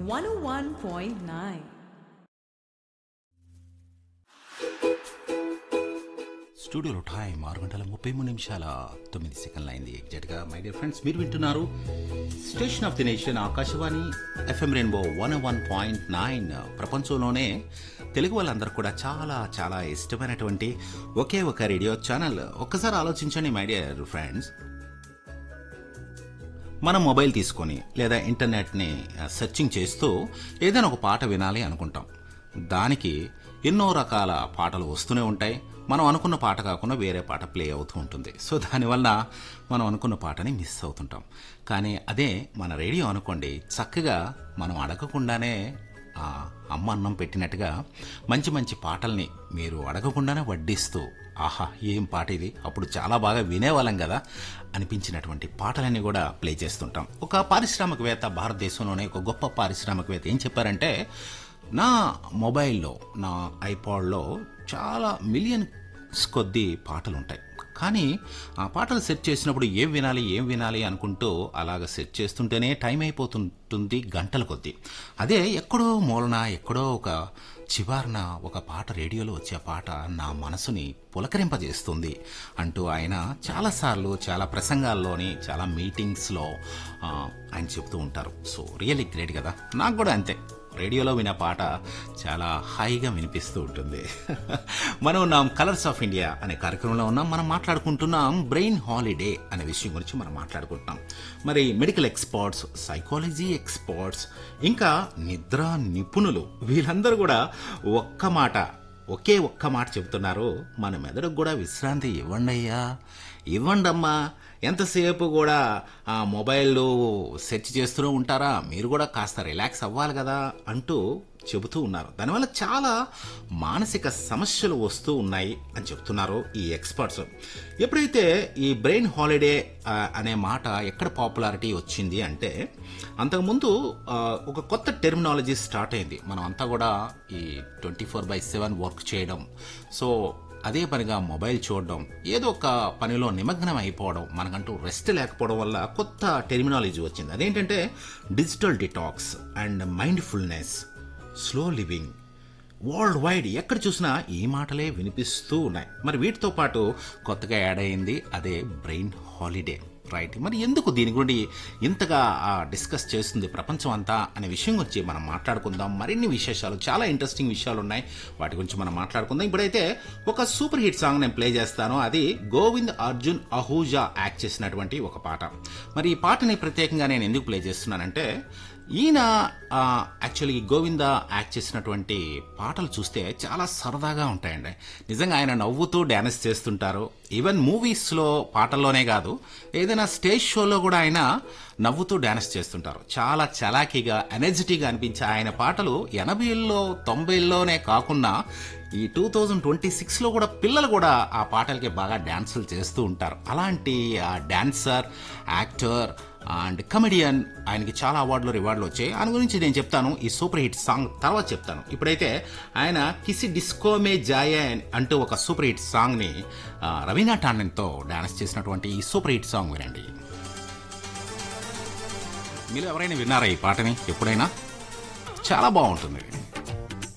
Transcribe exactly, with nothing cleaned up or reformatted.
one oh one point nine. స్టూడియోలో time ఆరు గంటల ముప్పై మూడు నిమిషాల తొమ్మిది సెకండ్లు అయింది ఎగ్జాక్ట్గా. మై డియర్ ఫ్రెండ్స్, మీరు వింటున్నారు station of the nation Akashvani FM rainbow one one point nine. ప్రపంచంలోనే తెలుగు వాళ్ళందరూ కూడా చాలా చాలా ఇష్టమైనటువంటి ఒకే ఒక రేడియో ఛానల్. ఒక్కసారి ఆలోచించండి మై డియర్ ఫ్రెండ్స్, మనం మొబైల్ తీసుకొని లేదా ఇంటర్నెట్ని సెర్చింగ్ చేస్తూ ఏదైనా ఒక పాట వినాలి అనుకుంటాం. దానికి ఎన్నో రకాల పాటలు వస్తూనే ఉంటాయి. మనం అనుకున్న పాట కాకుండా వేరే పాట ప్లే అవుతూ ఉంటుంది. సో దానివల్ల మనం అనుకున్న పాటని మిస్ అవుతుంటాం. కానీ అదే మన రేడియో అనుకోండి, చక్కగా మనం అడగకుండానే అమ్మ అన్నం పెట్టినట్టుగా మంచి మంచి పాటల్ని మీరు అడగకుండానే వడ్డిస్తూ, ఆహా ఏం పాట ఇది, అప్పుడు చాలా బాగా వినేవాళ్ళం కదా అనిపించినటువంటి పాటలన్నీ కూడా ప్లే చేస్తుంటాం. ఒక పారిశ్రామికవేత్త, భారతదేశంలోనే ఒక గొప్ప పారిశ్రామికవేత్త ఏం చెప్పారంటే, నా మొబైల్లో నా ఐపాడ్లో చాలా మిలియన్స్ కొద్దీ పాటలు ఉంటాయి, కానీ ఆ పాటలు సెర్చ్ చేసినప్పుడు ఏం వినాలి ఏం వినాలి అనుకుంటూ అలాగ సెర్చ్ చేస్తుంటేనే టైం అయిపోతుంటుంది గంటల కొద్దీ. అదే ఎక్కడో మూలన ఎక్కడో ఒక చివారన ఒక పాట రేడియోలో వచ్చే పాట నా మనసుని పులకరింపజేస్తుంది అంటూ ఆయన చాలాసార్లు చాలా ప్రసంగాల్లోని చాలా మీటింగ్స్లో ఆయన చెప్తూ ఉంటారు. సో రియల్లీ గ్రేట్ కదా. నాకు కూడా అంతే, రేడియోలో వినే పాట చాలా హాయిగా వినిపిస్తూ ఉంటుంది. మనం ఉన్నాం కలర్స్ ఆఫ్ ఇండియా అనే కార్యక్రమంలో ఉన్నాం. మనం మాట్లాడుకుంటున్నాం బ్రెయిన్ హాలిడే అనే విషయం గురించి మనం మాట్లాడుకుంటున్నాం. మరి మెడికల్ ఎక్స్పర్ట్స్, సైకాలజీ ఎక్స్పర్ట్స్, ఇంకా నిద్ర నిపుణులు వీళ్ళందరూ కూడా ఒక్క మాట, ఒకే ఒక్క మాట చెబుతున్నారు, మన మెదడుకు కూడా విశ్రాంతి ఇవ్వండి అయ్యా, ఇవ్వండి అమ్మా. ఎంతసేపు కూడా ఆ మొబైల్లో సెర్చ్ చేస్తూనే ఉంటారా, మీరు కూడా కాస్త రిలాక్స్ అవ్వాలి కదా అంటూ చెబుతూ ఉన్నారు. దానివల్ల చాలా మానసిక సమస్యలు వస్తూ ఉన్నాయి అని చెప్తున్నారు ఈ ఎక్స్పర్ట్స్. ఎప్పుడైతే ఈ బ్రెయిన్ హాలిడే అనే మాట ఎక్కడ పాపులారిటీ వచ్చింది అంటే, అంతకుముందు ఒక కొత్త టెర్మినాలజీ స్టార్ట్ అయింది. మనం అంతా కూడా ఈ twenty four by seven work చేయడం, సో అదే పనిగా మొబైల్ చూడడం, ఏదో ఒక పనిలో నిమగ్నం అయిపోవడం, మనకంటూ రెస్ట్ లేకపోవడం వల్ల కొత్త టెర్మినాలజీ వచ్చింది. అదేంటంటే digital detox and mindfulness, slow living. World wide ఎక్కడ చూసినా ఈ మాటలే వినిపిస్తూ ఉన్నాయి. మరి వీటితో పాటు కొత్తగా యాడ్ అయింది అదే బ్రెయిన్ హాలిడే, రైట్. మరి ఎందుకు దీని గురించి ఇంతగా డిస్కస్ చేస్తుంది ప్రపంచం అంతా అనే విషయం గురించి మనం మాట్లాడుకుందాం. మరిన్ని విశేషాలు, చాలా ఇంట్రెస్టింగ్ విషయాలు ఉన్నాయి, వాటి గురించి మనం మాట్లాడుకుందాం. ఇప్పుడైతే ఒక సూపర్ హిట్ సాంగ్ నేను ప్లే చేస్తాను. అది గోవింద్ అర్జున్ అహూజా యాక్ట్ చేసినటువంటి ఒక పాట. మరి ఈ పాటని ప్రత్యేకంగా నేను ఎందుకు ప్లే చేస్తున్నానంటే, ఈయన యాక్చువల్లీ గోవింద యాక్ట్ చేసినటువంటి పాటలు చూస్తే చాలా సరదాగా ఉంటాయండి. నిజంగా ఆయన నవ్వుతూ డ్యాన్స్ చేస్తుంటారు. ఈవెన్ మూవీస్లో పాటల్లోనే కాదు, ఏదైనా స్టేజ్ షోలో కూడా ఆయన నవ్వుతూ డ్యాన్స్ చేస్తుంటారు. చాలా చలాకీగా, ఎనర్జెటిక్గా అనిపించే ఆయన పాటలు ఎనభైల్లో తొంభైల్లోనే కాకుండా ఈ టూ థౌజండ్ ట్వంటీ సిక్స్లో కూడా పిల్లలు కూడా ఆ పాటలకి బాగా డ్యాన్సులు చేస్తూ ఉంటారు. అలాంటి ఆ డాన్సర్, యాక్టర్ అండ్ కమెడియన్, ఆయనకి చాలా అవార్డులు రివార్డులు వచ్చాయి. ఆయన గురించి నేను చెప్తాను ఈ సూపర్ హిట్ సాంగ్ తర్వాత చెప్తాను. ఇప్పుడైతే ఆయన కిసి డిస్కో మే జాయే అంటూ ఒక సూపర్ హిట్ సాంగ్ని రవీనా టాండన్తో డాన్స్ చేసినటువంటి ఈ సూపర్ హిట్ సాంగ్ వినండి. మీరు ఎవరైనా విన్నారా ఈ పాటని ఎప్పుడైనా? చాలా బాగుంటుంది.